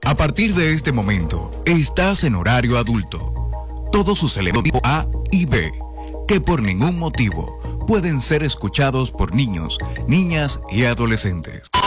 A partir de este momento, estás en horario adulto. Todos sus elementos A y B, que por ningún motivo pueden ser escuchados por niños, niñas y adolescentes.